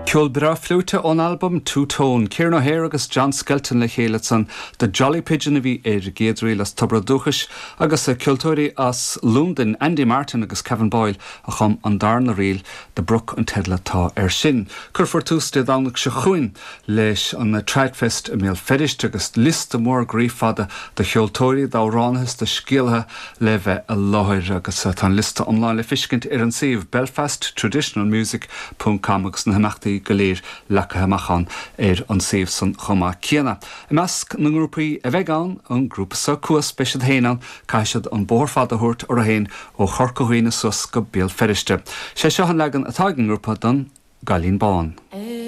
Ceolbra flúte ón album Two Tone, Ciarán O'Hare agus John Skelton le chéile san The Jolly Pigeon a bhí géadrí las tobra dúchas agus a ceoltóirí as Lundin, Andy Martin agus Kevin Boyle a chum an darna riil de Brook an tedla tá sin. Curfor túste dánach se chuin leis an Tridefest a mél fedist agus list mór grífada de ceoltóirí dá ránhas de scíalthe le bheith a láthir agus tá lista online le fiscint an sih belfasttraditionalmusic.com agus na himachtaí goléir lecha hamachan an sih san chumá cíana. I measc na grúpaí a bheitán an grúpa sa cuas beisiad héanán caiisiad an bórfada thuirt ar a héin ó chorcahuína sus go béal feriste. Sé seo an legan atá an grúpa don Galín Bán.